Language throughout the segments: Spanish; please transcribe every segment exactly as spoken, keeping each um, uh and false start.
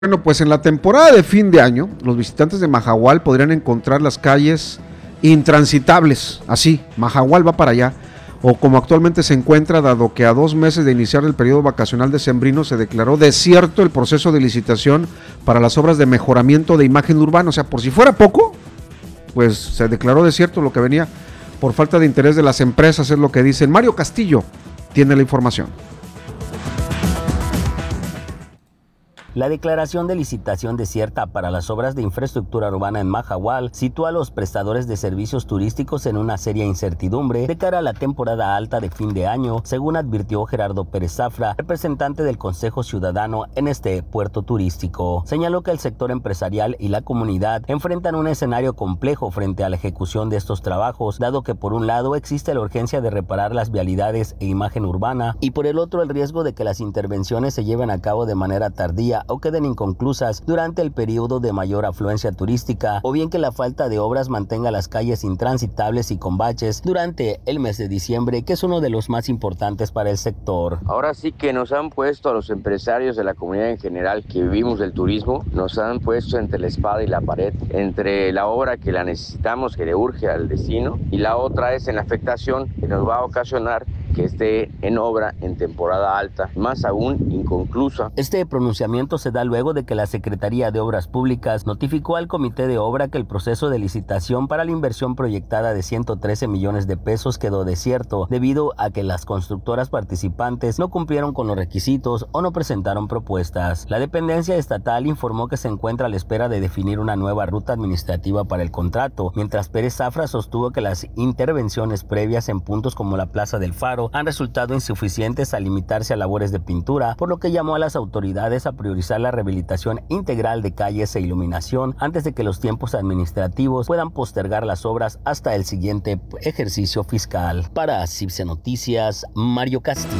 Bueno, pues en la temporada de fin de año, los visitantes de Mahahual podrían encontrar las calles intransitables, así, Mahahual va para allá, o como actualmente se encuentra, dado que a dos meses de iniciar el periodo vacacional decembrino se declaró desierto el proceso de licitación para las obras de mejoramiento de imagen urbana. O sea, por si fuera poco, pues se declaró desierto lo que venía por falta de interés de las empresas, es lo que dicen. Mario Castillo tiene la información. La declaración de licitación desierta para las obras de infraestructura urbana en Mahahual sitúa a los prestadores de servicios turísticos en una seria incertidumbre de cara a la temporada alta de fin de año, según advirtió Gerardo Pérez Zafra, representante del Consejo Ciudadano en este puerto turístico. Señaló que el sector empresarial y la comunidad enfrentan un escenario complejo frente a la ejecución de estos trabajos, dado que por un lado existe la urgencia de reparar las vialidades e imagen urbana y por el otro el riesgo de que las intervenciones se lleven a cabo de manera tardía o queden inconclusas durante el periodo de mayor afluencia turística, o bien que la falta de obras mantenga las calles intransitables y con baches durante el mes de diciembre, que es uno de los más importantes para el sector. Ahora sí que nos han puesto a los empresarios de la comunidad en general que vivimos del turismo, nos han puesto entre la espada y la pared, entre la obra que la necesitamos, que le urge al destino, y la otra es en la afectación que nos va a ocasionar que esté en obra en temporada alta, más aún inconclusa. Este pronunciamiento se da luego de que la Secretaría de Obras Públicas notificó al Comité de Obra que el proceso de licitación para la inversión proyectada de ciento trece millones de pesos quedó desierto debido a que las constructoras participantes no cumplieron con los requisitos o no presentaron propuestas. La dependencia estatal informó que se encuentra a la espera de definir una nueva ruta administrativa para el contrato, mientras Pérez Zafra sostuvo que las intervenciones previas en puntos como la Plaza del Faro han resultado insuficientes al limitarse a labores de pintura, por lo que llamó a las autoridades a priorizar la rehabilitación integral de calles e iluminación antes de que los tiempos administrativos puedan postergar las obras hasta el siguiente ejercicio fiscal. Para C I B C Noticias, Mario Castillo.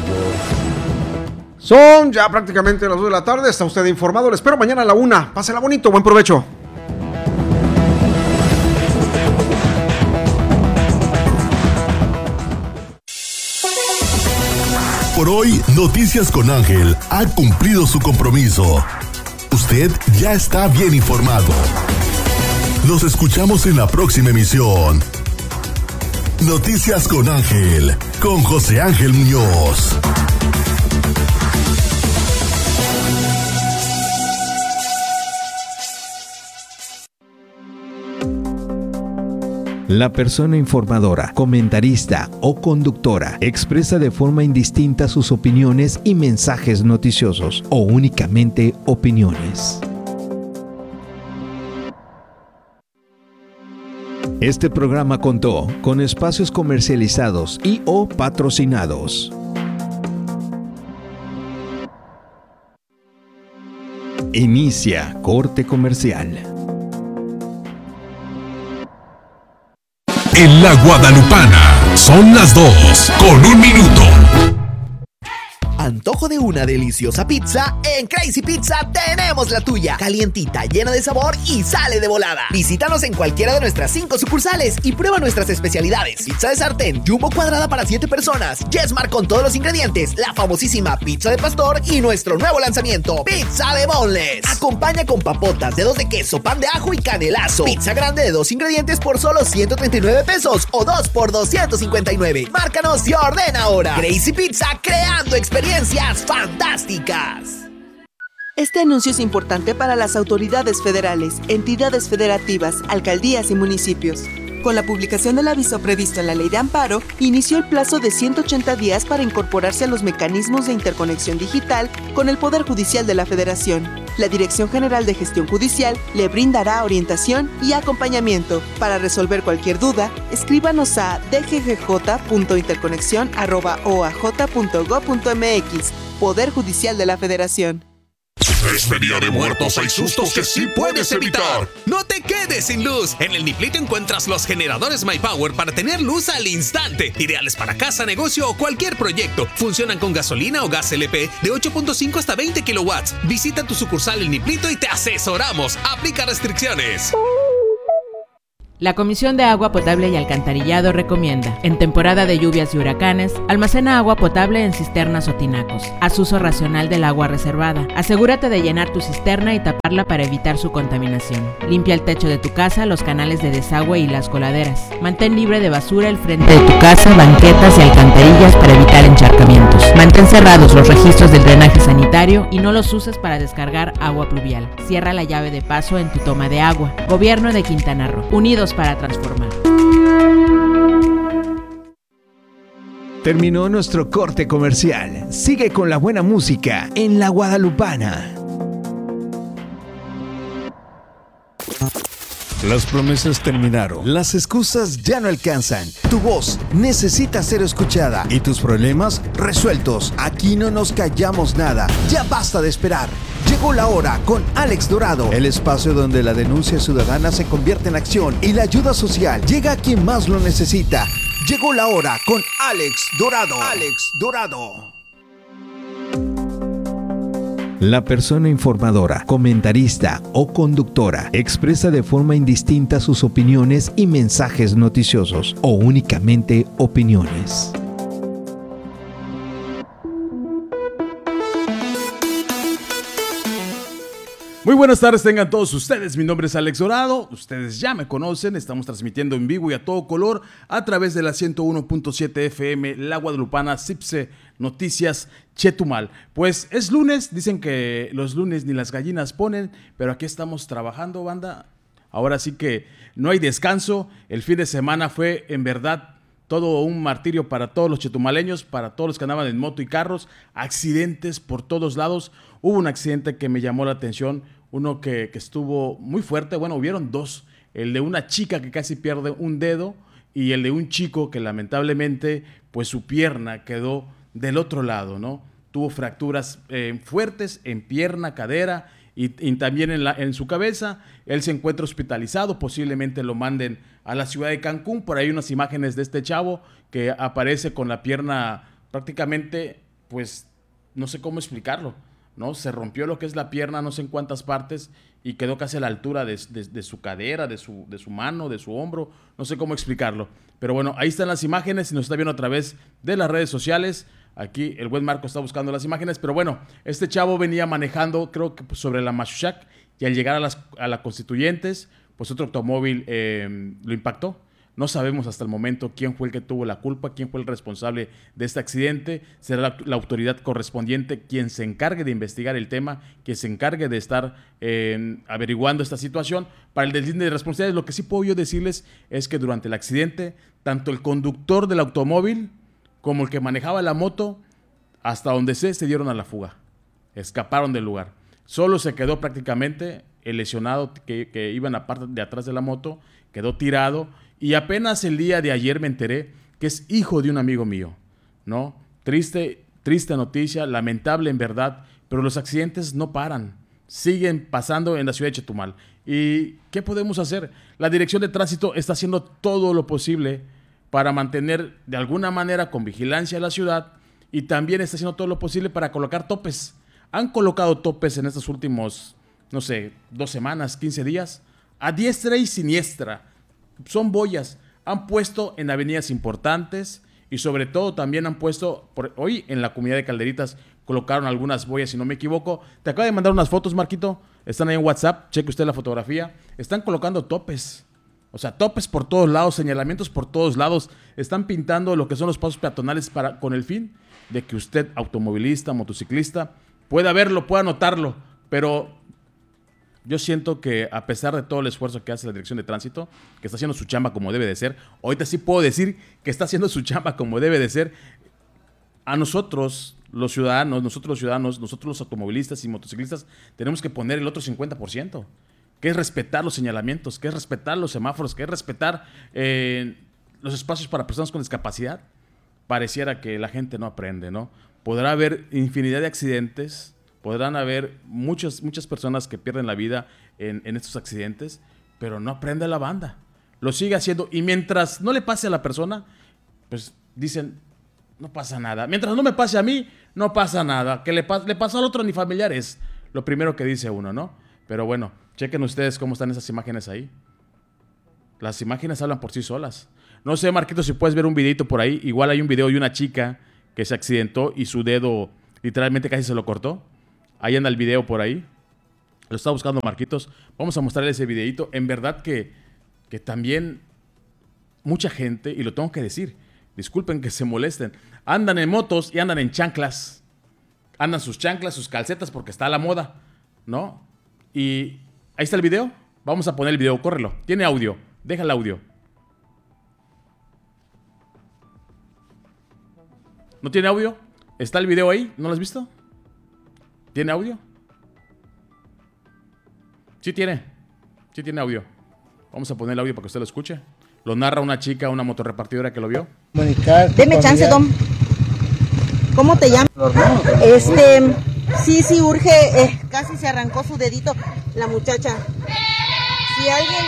Son ya prácticamente las dos de la tarde, está usted informado, le espero mañana a la una, pásela bonito, buen provecho. Por hoy, Noticias con Ángel ha cumplido su compromiso. Usted ya está bien informado. Nos escuchamos en la próxima emisión. Noticias con Ángel, con José Ángel Muñoz. La persona informadora, comentarista o conductora expresa de forma indistinta sus opiniones y mensajes noticiosos o únicamente opiniones. Este programa contó con espacios comercializados y o patrocinados. Inicia corte comercial. En la Guadalupana son las dos con un minuto. Antojo de una deliciosa pizza. En Crazy Pizza tenemos la tuya. Calientita, llena de sabor y sale de volada. Visítanos en cualquiera de nuestras cinco sucursales y prueba nuestras especialidades. Pizza de sartén, jumbo cuadrada para siete personas, Yesmar con todos los ingredientes, la famosísima pizza de pastor y nuestro nuevo lanzamiento, pizza de boneless. Acompaña con papotas, dedos de queso, pan de ajo y canelazo. Pizza grande de dos ingredientes por solo ciento treinta y nueve pesos o dos por doscientos cincuenta y nueve. Márcanos y ordena ahora. Crazy Pizza, creando experiencias fantásticas. Este anuncio es importante para las autoridades federales, entidades federativas, alcaldías y municipios. Con la publicación del aviso previsto en la Ley de Amparo, inició el plazo de ciento ochenta días para incorporarse a los mecanismos de interconexión digital con el Poder Judicial de la Federación. La Dirección General de Gestión Judicial le brindará orientación y acompañamiento. Para resolver cualquier duda, escríbanos a d g g j punto interconexión arroba o a j punto gob punto m x. Poder Judicial de la Federación. Este Día de Muertos hay sustos que sí puedes evitar. No te quedes sin luz. En el Niplito encuentras los generadores MyPower para tener luz al instante. Ideales para casa, negocio o cualquier proyecto. Funcionan con gasolina o gas L P de ocho punto cinco hasta veinte kilowatts. Visita tu sucursal El Niplito y te asesoramos. Aplica restricciones. La Comisión de Agua Potable y Alcantarillado recomienda, en temporada de lluvias y huracanes, almacena agua potable en cisternas o tinacos. Haz uso racional del agua reservada. Asegúrate de llenar tu cisterna y taparla para evitar su contaminación. Limpia el techo de tu casa, los canales de desagüe y las coladeras. Mantén libre de basura el frente de tu casa, banquetas y alcantarillas para evitar encharcamientos. Mantén cerrados los registros del drenaje sanitario y no los uses para descargar agua pluvial. Cierra la llave de paso en tu toma de agua. Gobierno de Quintana Roo. Unidos para transformar. Terminó nuestro corte comercial. Sigue con la buena música en La Guadalupana. Las promesas terminaron. Las excusas ya no alcanzan. Tu voz necesita ser escuchada y tus problemas resueltos. Aquí no nos callamos nada. Ya basta de esperar. Llegó la hora con Alex Dorado, el espacio donde la denuncia ciudadana se convierte en acción y la ayuda social llega a quien más lo necesita. Llegó la hora con Alex Dorado. Alex Dorado. La persona informadora, comentarista o conductora expresa de forma indistinta sus opiniones y mensajes noticiosos o únicamente opiniones. Muy buenas tardes tengan todos ustedes, mi nombre es Alex Dorado, ustedes ya me conocen, estamos transmitiendo en vivo y a todo color a través de la ciento uno punto siete F M, La Guadalupana, CIPSE, Noticias, Chetumal. Pues es lunes, dicen que los lunes ni las gallinas ponen, pero aquí estamos trabajando, banda. Ahora sí que no hay descanso, el fin de semana fue en verdad todo un martirio para todos los chetumaleños, para todos los que andaban en moto y carros, accidentes por todos lados. Hubo un accidente que me llamó la atención, uno que, que estuvo muy fuerte, bueno, hubieron dos, el de una chica que casi pierde un dedo y el de un chico que lamentablemente, pues su pierna quedó del otro lado, ¿no? Tuvo fracturas eh, fuertes en pierna, cadera y, y también en, la, en su cabeza. Él se encuentra hospitalizado, posiblemente lo manden a la ciudad de Cancún. Por ahí unas imágenes de este chavo que aparece con la pierna prácticamente, pues no sé cómo explicarlo, ¿no? Se rompió lo que es la pierna, no sé en cuántas partes, y quedó casi a la altura de, de, de su cadera, de su, de su mano, de su hombro, no sé cómo explicarlo. Pero bueno, ahí están las imágenes y nos está viendo a través de las redes sociales. Aquí el buen Marco está buscando las imágenes, pero bueno, este chavo venía manejando, creo que sobre la Machuchac, y al llegar a las a la Constituyentes, pues otro automóvil eh, lo impactó. No sabemos hasta el momento quién fue el que tuvo la culpa, quién fue el responsable de este accidente. Será la, la autoridad correspondiente quien se encargue de investigar el tema, quien se encargue de estar eh, averiguando esta situación. Para el deslinde de responsabilidades, lo que sí puedo yo decirles es que durante el accidente, tanto el conductor del automóvil como el que manejaba la moto, hasta donde sé, se dieron a la fuga. Escaparon del lugar. Solo se quedó prácticamente el lesionado que, que iba en la parte de atrás de la moto, quedó tirado. Y apenas el día de ayer me enteré que es hijo de un amigo mío, ¿no? Triste, triste noticia, lamentable en verdad, pero los accidentes no paran, siguen pasando en la ciudad de Chetumal. ¿Y qué podemos hacer? La Dirección de Tránsito está haciendo todo lo posible para mantener de alguna manera con vigilancia la ciudad y también está haciendo todo lo posible para colocar topes. Han colocado topes en estos últimos, no sé, dos semanas, quince días, a diestra y siniestra. Son boyas, han puesto en avenidas importantes y sobre todo también han puesto, por, hoy en la comunidad de Calderitas colocaron algunas boyas, si no me equivoco. Te acabo de mandar unas fotos, Marquito, están ahí en WhatsApp, cheque usted la fotografía. Están colocando topes, o sea, topes por todos lados, señalamientos por todos lados. Están pintando lo que son los pasos peatonales para, con el fin de que usted, automovilista, motociclista, pueda verlo, pueda notarlo, pero yo siento que a pesar de todo el esfuerzo que hace la Dirección de Tránsito, que está haciendo su chamba como debe de ser, ahorita sí puedo decir que está haciendo su chamba como debe de ser, a nosotros, los ciudadanos, nosotros los ciudadanos, nosotros los automovilistas y motociclistas, tenemos que poner el otro cincuenta por ciento, que es respetar los señalamientos, que es respetar los semáforos, que es respetar eh, los espacios para personas con discapacidad. Pareciera que la gente no aprende, ¿no? Podrá haber infinidad de accidentes, podrán haber muchas, muchas personas que pierden la vida en, en estos accidentes, pero no aprende la banda. Lo sigue haciendo y mientras no le pase a la persona, pues dicen, no pasa nada. Mientras no me pase a mí, no pasa nada. Que le, pas- le pasó al otro ni familiar es lo primero que dice uno, ¿no? Pero bueno, chequen ustedes cómo están esas imágenes ahí. Las imágenes hablan por sí solas. No sé, Marquito, si puedes ver un videito por ahí. Igual hay un video de una chica que se accidentó y su dedo literalmente casi se lo cortó. Ahí anda el video por ahí. Lo está buscando Marquitos. Vamos a mostrarle ese videito. En verdad que, que también mucha gente, y lo tengo que decir, disculpen que se molesten, andan en motos y andan en chanclas. Andan sus chanclas, sus calcetas, porque está a la moda, ¿no? Y ahí está el video. Vamos a poner el video, córrelo. Tiene audio. Deja el audio. ¿No tiene audio? ¿Está el video ahí? ¿No lo has visto? ¿Tiene audio? Sí tiene. Sí tiene audio. Vamos a poner el audio para que usted lo escuche. Lo narra una chica, una motorrepartidora que lo vio. Deme chance, Dom. ¿Cómo te llamas? Este, sí, sí, urge. Eh, casi se arrancó su dedito la muchacha. Si alguien,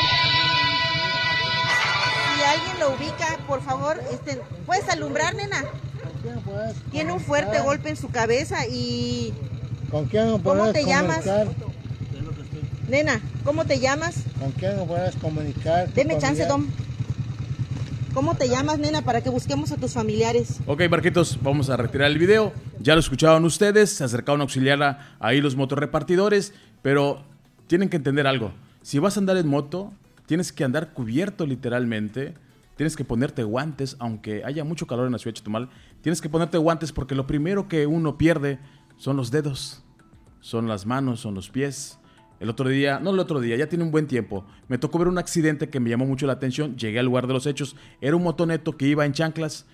si alguien lo ubica, por favor, este, ¿puedes alumbrar, nena? Tiene un fuerte golpe en su cabeza y... ¿Con quién no ¿Cómo puedes te llamas? comunicar? Nena, ¿cómo te llamas? ¿Con quién no puedes comunicar? Deme chance, Dom. ¿Cómo te llamas, nena, para que busquemos a tus familiares? Ok, Marquitos, vamos a retirar el video. Ya lo escuchaban ustedes, se acercaron a auxiliar a, ahí los motorrepartidores, pero tienen que entender algo. Si vas a andar en moto, tienes que andar cubierto literalmente. Tienes que ponerte guantes, aunque haya mucho calor en la ciudad de Chetumal. Tienes que ponerte guantes porque lo primero que uno pierde son los dedos, son las manos, son los pies. El otro día, no el otro día, ya tiene un buen tiempo, me tocó ver un accidente que me llamó mucho la atención. Llegué al lugar de los hechos, era un motoneto que iba en chanclas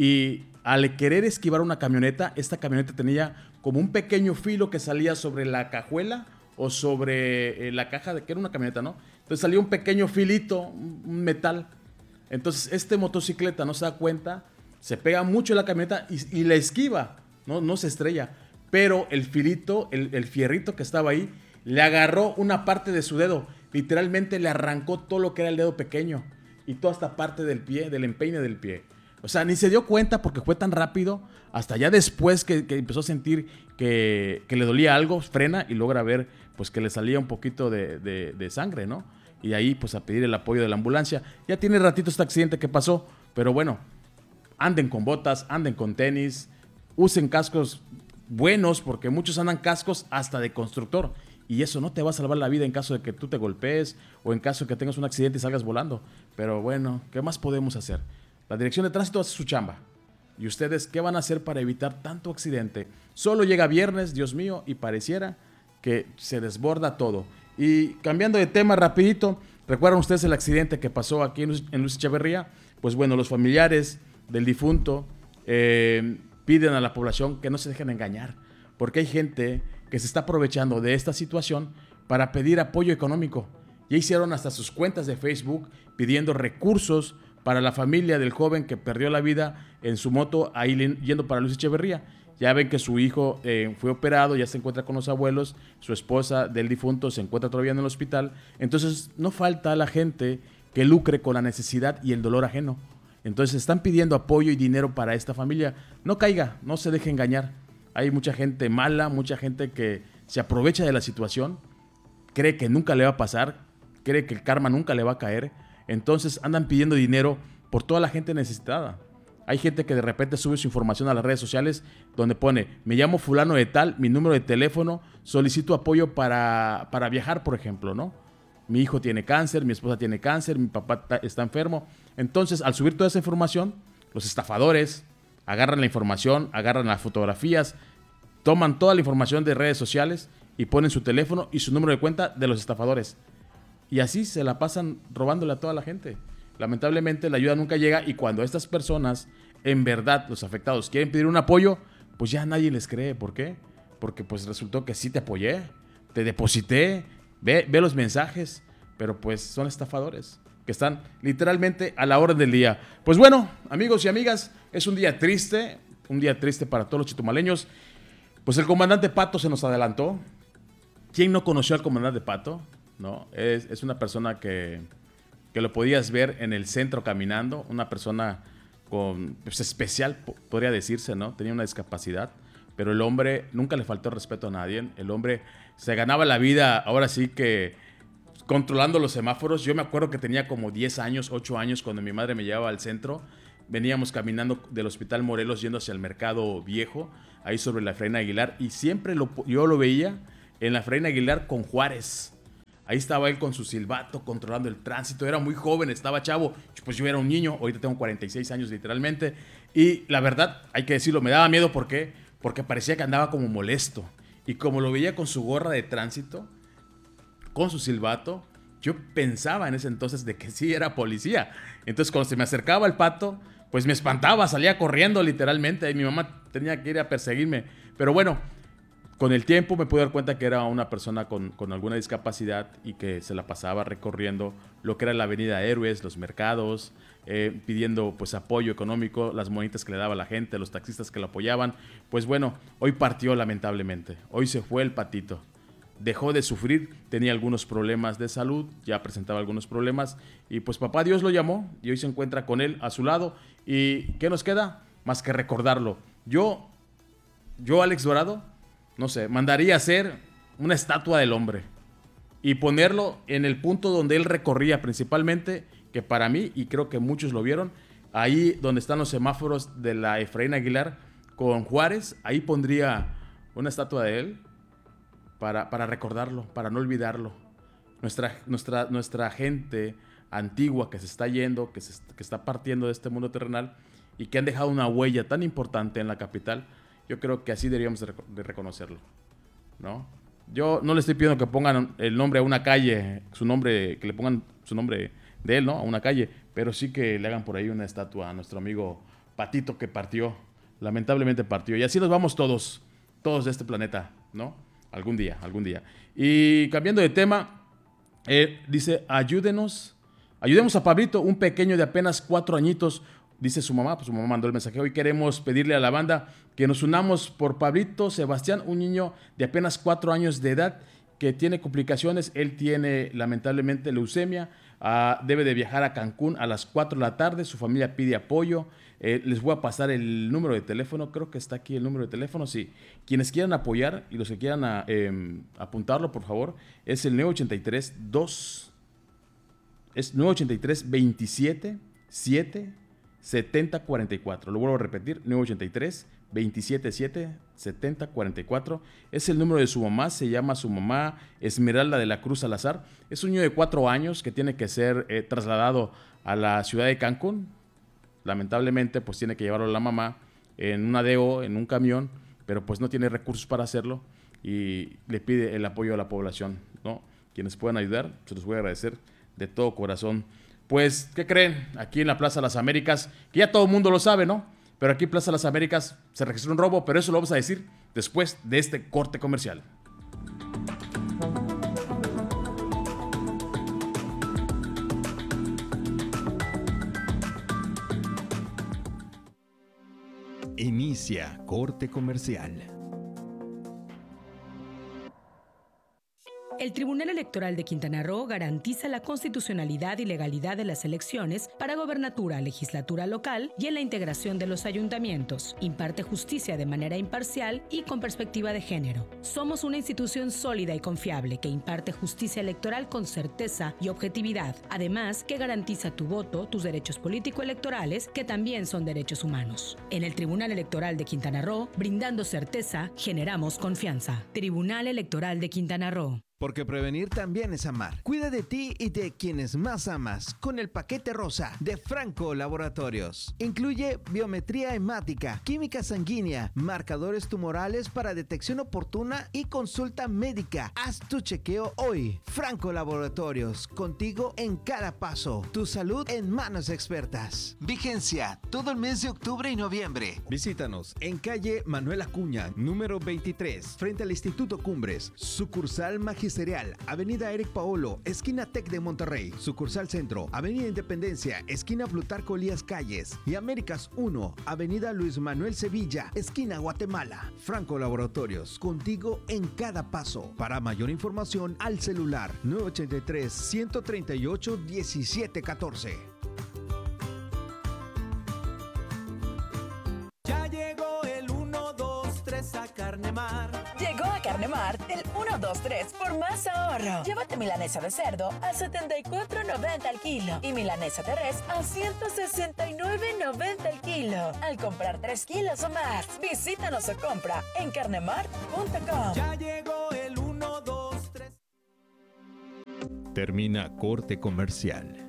y al querer esquivar una camioneta, esta camioneta tenía como un pequeño filo que salía sobre la cajuela o sobre eh, la caja de que era una camioneta, ¿no? Entonces salía un pequeño filito, un metal. Entonces este motocicleta no se da cuenta, se pega mucho en la camioneta y, y la esquiva, ¿no? No se estrella, pero el filito, el, el fierrito que estaba ahí, le agarró una parte de su dedo, literalmente le arrancó todo lo que era el dedo pequeño y toda esta parte del pie, del empeine del pie. O sea, ni se dio cuenta porque fue tan rápido, hasta ya después que, que empezó a sentir que, que le dolía algo, frena y logra ver pues que le salía un poquito de, de, de sangre, ¿no? Y ahí pues a pedir el apoyo de la ambulancia. Ya tiene ratito este accidente que pasó, pero bueno, anden con botas, anden con tenis, usen cascos buenos porque muchos andan cascos hasta de constructor. Y eso no te va a salvar la vida en caso de que tú te golpees o en caso de que tengas un accidente y salgas volando. Pero bueno, ¿qué más podemos hacer? La dirección de tránsito hace su chamba. ¿Y ustedes qué van a hacer para evitar tanto accidente? Solo llega viernes, Dios mío, y pareciera que se desborda todo. Y cambiando de tema rapidito, ¿recuerdan ustedes el accidente que pasó aquí en Luis, en Luis Echeverría? Pues bueno, los familiares del difunto eh, piden a la población que no se dejen engañar. Porque hay gente que se está aprovechando de esta situación para pedir apoyo económico. Ya hicieron hasta sus cuentas de Facebook pidiendo recursos para la familia del joven que perdió la vida en su moto ahí yendo para Luis Echeverría. Ya ven que su hijo eh, fue operado, ya se encuentra con los abuelos, su esposa del difunto se encuentra todavía en el hospital. Entonces no falta la gente que lucre con la necesidad y el dolor ajeno. Entonces están pidiendo apoyo y dinero para esta familia. No caiga, no se deje engañar. Hay mucha gente mala, mucha gente que se aprovecha de la situación, cree que nunca le va a pasar, cree que el karma nunca le va a caer. Entonces andan pidiendo dinero por toda la gente necesitada. Hay gente que de repente sube su información a las redes sociales donde pone, me llamo fulano de tal, mi número de teléfono, solicito apoyo para, para viajar, por ejemplo, ¿no? Mi hijo tiene cáncer, mi esposa tiene cáncer, mi papá está enfermo. Entonces, al subir toda esa información, los estafadores agarran la información, agarran las fotografías, toman toda la información de redes sociales y ponen su teléfono y su número de cuenta de los estafadores. Y así se la pasan robándole a toda la gente. Lamentablemente la ayuda nunca llega y cuando estas personas, en verdad, los afectados, quieren pedir un apoyo, pues ya nadie les cree. ¿Por qué? Porque pues resultó que sí te apoyé, te deposité, ve, ve los mensajes, pero pues son estafadores que están literalmente a la orden del día. Pues bueno, amigos y amigas, es un día triste, un día triste para todos los chetumaleños. Pues el comandante Pato se nos adelantó. ¿Quién no conoció al comandante Pato? ¿No? Es, es una persona que, que lo podías ver en el centro caminando, una persona con, pues, especial, podría decirse, ¿no? Tenía una discapacidad, pero el hombre nunca le faltó respeto a nadie. El hombre se ganaba la vida, ahora sí que controlando los semáforos. Yo me acuerdo que tenía como diez años, ocho años, cuando mi madre me llevaba al centro. Veníamos caminando del Hospital Morelos yendo hacia el Mercado Viejo, ahí sobre la Efraín Aguilar, y siempre lo, yo lo veía en la Efraín Aguilar con Juárez. Ahí estaba él con su silbato, controlando el tránsito. Era muy joven, estaba chavo. Pues yo era un niño, ahorita tengo cuarenta y seis años literalmente. Y la verdad, hay que decirlo, me daba miedo. ¿Por qué? Porque parecía que andaba como molesto. Y como lo veía con su gorra de tránsito, con su silbato, yo pensaba en ese entonces de que sí era policía. Entonces cuando se me acercaba el pato, pues me espantaba, salía corriendo literalmente. Y mi mamá tenía que ir a perseguirme. Pero bueno, con el tiempo me pude dar cuenta que era una persona con, con alguna discapacidad y que se la pasaba recorriendo lo que era la Avenida Héroes, los mercados, eh, pidiendo pues apoyo económico, las monitas que le daba la gente, los taxistas que lo apoyaban. Pues bueno, hoy partió lamentablemente. Hoy se fue el patito. Dejó de sufrir, tenía algunos problemas de salud, ya presentaba algunos problemas y pues papá Dios lo llamó y hoy se encuentra con él a su lado. ¿Y qué nos queda? Más que recordarlo. Yo, yo Alex Dorado, no sé, mandaría hacer una estatua del hombre y ponerlo en el punto donde él recorría principalmente, que para mí, y creo que muchos lo vieron, ahí donde están los semáforos de la Efraín Aguilar con Juárez, ahí pondría una estatua de él para, para recordarlo, para no olvidarlo. Nuestra, nuestra, nuestra gente antigua que se está yendo, que, se, que está partiendo de este mundo terrenal y que han dejado una huella tan importante en la capital, yo creo que así deberíamos de, rec- de reconocerlo, ¿no? Yo no le estoy pidiendo que pongan el nombre a una calle, su nombre, que le pongan su nombre de él, ¿no? A una calle, pero sí que le hagan por ahí una estatua a nuestro amigo Patito que partió, lamentablemente partió. Y así nos vamos todos, todos de este planeta, ¿no? Algún día, algún día. Y cambiando de tema, eh, dice, ayúdenos, ayudemos a Pablito, un pequeño de apenas cuatro añitos. Dice su mamá, pues su mamá mandó el mensaje. Hoy queremos pedirle a la banda que nos unamos por Pablito Sebastián, un niño de apenas cuatro años de edad que tiene complicaciones. Él tiene lamentablemente leucemia. Uh, debe de viajar a Cancún a las cuatro de la tarde. Su familia pide apoyo. Eh, les voy a pasar el número de teléfono. Creo que está aquí el número de teléfono. Sí. Quienes quieran apoyar y los que quieran a, eh, apuntarlo, por favor, es el nueve ochenta y tres dos. Es nueve ochenta y tres veintisiete siete setenta cuarenta y cuatro. Lo vuelvo a repetir, nueve ochenta y tres veintisiete siete setenta cuarenta y cuatro. Es el número de su mamá, se llama su mamá Esmeralda de la Cruz Salazar. Es un niño de cuatro años que tiene que ser eh, trasladado a la ciudad de Cancún. Lamentablemente, pues tiene que llevarlo la mamá en un adeo, en un camión, pero pues no tiene recursos para hacerlo y le pide el apoyo a la población, ¿no? Quienes puedan ayudar, se los voy a agradecer de todo corazón. Pues, ¿qué creen? Aquí en la Plaza Las Américas, que ya todo el mundo lo sabe, ¿no? Pero aquí en Plaza Las Américas se registró un robo, pero eso lo vamos a decir después de este corte comercial. Inicia corte comercial. El Tribunal Electoral de Quintana Roo garantiza la constitucionalidad y legalidad de las elecciones para gobernatura, legislatura local y en la integración de los ayuntamientos. Imparte justicia de manera imparcial y con perspectiva de género. Somos una institución sólida y confiable que imparte justicia electoral con certeza y objetividad. Además, que garantiza tu voto, tus derechos político-electorales, que también son derechos humanos. En el Tribunal Electoral de Quintana Roo, brindando certeza, generamos confianza. Tribunal Electoral de Quintana Roo. Porque prevenir también es amar. Cuida de ti y de quienes más amas con el paquete rosa de Franco Laboratorios. Incluye biometría hemática, química sanguínea, marcadores tumorales para detección oportuna y consulta médica. Haz tu chequeo hoy. Franco Laboratorios, contigo en cada paso. Tu salud en manos expertas. Vigencia todo el mes de octubre y noviembre. Visítanos en calle Manuel Acuña, número veintitrés, frente al Instituto Cumbres, sucursal Magisterial, Avenida Eric Paolo, esquina Tec de Monterrey, sucursal Centro, Avenida Independencia, esquina Plutarco Elías Calles y Américas uno, Avenida Luis Manuel Sevilla, esquina Guatemala. Franco Laboratorios, contigo en cada paso. Para mayor información, al celular nueve ochenta y tres, ciento treinta y ocho, diecisiete catorce. Ya llegó el uno, dos, tres a Carnemar. Llegó a Carnemar el uno dos tres por más ahorro. ahorro. Llévate milanesa de cerdo a setenta y cuatro noventa al kilo y milanesa de res a ciento sesenta y nueve noventa al kilo. Al comprar tres kilos o más, visítanos o compra en carnemart punto com. Ya llegó el uno, dos, tres. Termina corte comercial.